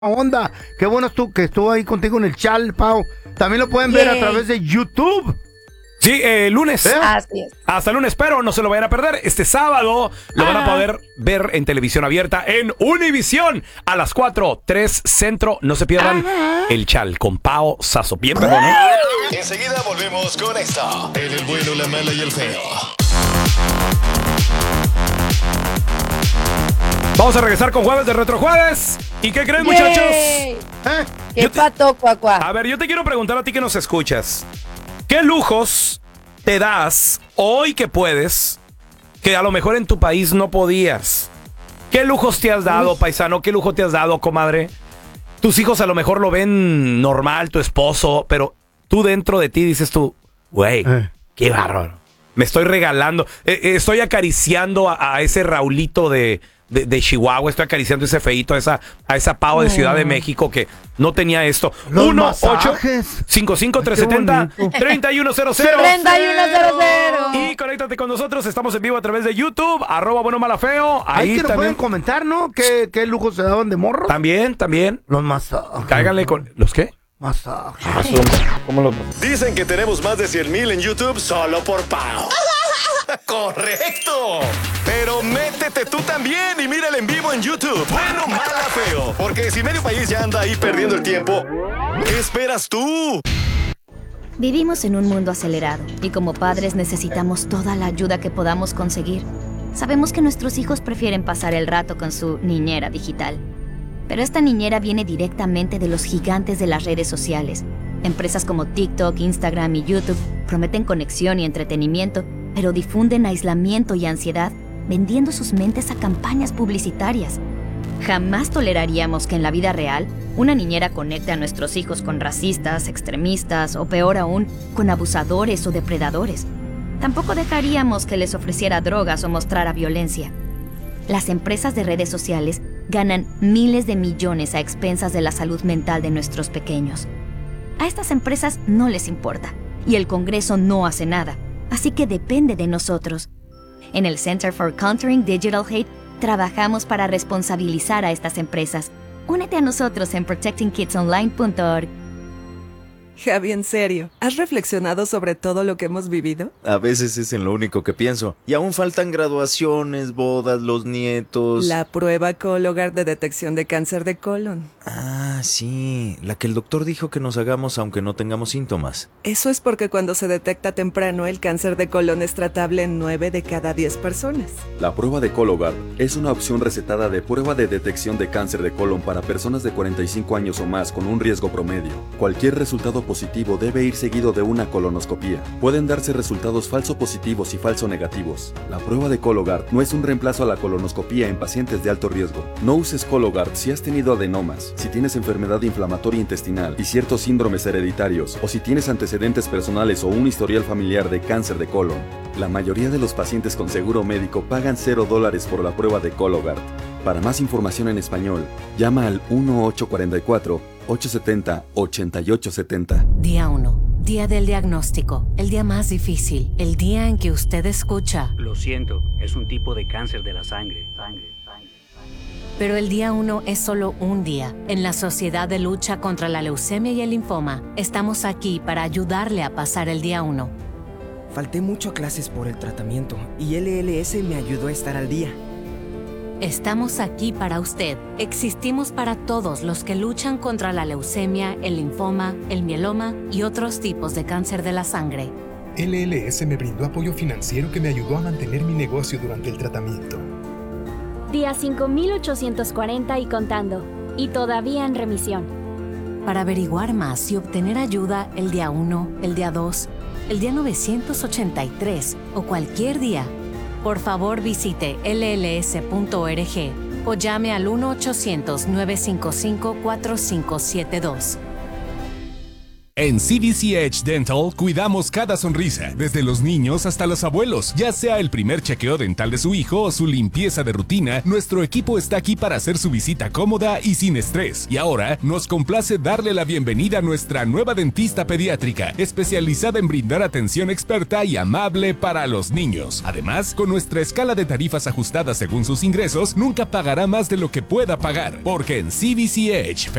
onda. Qué bueno que estuvo ahí contigo en el chat, Pau. También lo pueden ver a través de YouTube. Sí, lunes. Así es. Hasta el lunes, pero no se lo vayan a perder. Este sábado lo van a poder ver en televisión abierta en Univisión a las 4:03 Centro. No se pierdan el Chal con Pao Sasso. Bien, perdón, ¿eh? Enseguida volvemos con esto. En el bueno, la mala y el feo. Vamos a regresar con Jueves de Retrojueves. ¿Y qué creen, muchachos? ¿Qué pato, cuacuá? A ver, yo te quiero preguntar a ti que nos escuchas. ¿Qué lujos te das hoy que puedes, que a lo mejor en tu país no podías? ¿Qué lujos te has dado, paisano? ¿Qué lujo te has dado, comadre? Tus hijos a lo mejor lo ven normal, tu esposo, pero tú dentro de ti dices tú, güey, qué bárbaro. Me estoy regalando, estoy acariciando a ese Raulito de Chihuahua, estoy acariciando ese feíto, a esa Pau de Ciudad de México que no tenía esto. 1-855-370-3100. Y conéctate con nosotros, estamos en vivo a través de YouTube, @buenomalafeo. Ahí que nos también pueden comentar, ¿no? ¿Qué lujos se daban de morro? También. Los masajes. Cáiganle con... ¿Los qué? Masajes. ¿Cómo los...? Dicen que tenemos más de 100,000 en YouTube solo por Pau. ¡Correcto! Pero métete tú también y mírala en vivo en YouTube. Bueno, mala, feo. Porque si medio país ya anda ahí perdiendo el tiempo, ¿qué esperas tú? Vivimos en un mundo acelerado y como padres necesitamos toda la ayuda que podamos conseguir. Sabemos que nuestros hijos prefieren pasar el rato con su niñera digital. Pero esta niñera viene directamente de los gigantes de las redes sociales. Empresas como TikTok, Instagram y YouTube prometen conexión y entretenimiento, pero difunden aislamiento y ansiedad, vendiendo sus mentes a campañas publicitarias. Jamás toleraríamos que en la vida real una niñera conecte a nuestros hijos con racistas, extremistas o peor aún, con abusadores o depredadores. Tampoco dejaríamos que les ofreciera drogas o mostrara violencia. Las empresas de redes sociales ganan miles de millones a expensas de la salud mental de nuestros pequeños. A estas empresas no les importa y el Congreso no hace nada. Así que depende de nosotros. En el Center for Countering Digital Hate trabajamos para responsabilizar a estas empresas. Únete a nosotros en protectingkidsonline.org. Javi, en serio, ¿has reflexionado sobre todo lo que hemos vivido? A veces es en lo único que pienso. Y aún faltan graduaciones, bodas, los nietos... La prueba Cologuard de detección de cáncer de colon. Ah, sí, la que el doctor dijo que nos hagamos aunque no tengamos síntomas. Eso es porque cuando se detecta temprano, el cáncer de colon es tratable en 9 de cada 10 personas. La prueba de Cologuard es una opción recetada de prueba de detección de cáncer de colon para personas de 45 años o más con un riesgo promedio. Cualquier resultado positivo debe ir seguido de una colonoscopía. Pueden darse resultados falso positivos y falso negativos. La prueba de Cologuard no es un reemplazo a la colonoscopía en pacientes de alto riesgo. No uses Cologuard si has tenido adenomas, si tienes enfermedad inflamatoria intestinal y ciertos síndromes hereditarios, o si tienes antecedentes personales o un historial familiar de cáncer de colon. La mayoría de los pacientes con seguro médico pagan $0 por la prueba de Cologuard. Para más información en español, llama al 1-844-870-8870. Día 1. Día del diagnóstico. El día más difícil. El día en que usted escucha. Lo siento, es un tipo de cáncer de la sangre. Pero el día 1 es solo un día. En la Sociedad de Lucha contra la Leucemia y el Linfoma, estamos aquí para ayudarle a pasar el día 1. Falté mucho a clases por el tratamiento y LLS me ayudó a estar al día. Estamos aquí para usted. Existimos para todos los que luchan contra la leucemia, el linfoma, el mieloma y otros tipos de cáncer de la sangre. LLS me brindó apoyo financiero que me ayudó a mantener mi negocio durante el tratamiento. Día 5840 y contando. Y todavía en remisión. Para averiguar más y obtener ayuda el día 1, el día 2, el día 983 o cualquier día, por favor visite lls.org o llame al 1-800-955-4572. En CVC Edge Dental cuidamos cada sonrisa, desde los niños hasta los abuelos. Ya sea el primer chequeo dental de su hijo o su limpieza de rutina, nuestro equipo está aquí para hacer su visita cómoda y sin estrés. Y ahora nos complace darle la bienvenida a nuestra nueva dentista pediátrica, especializada en brindar atención experta y amable para los niños. Además, con nuestra escala de tarifas ajustada según sus ingresos, nunca pagará más de lo que pueda pagar, porque en CVC Edge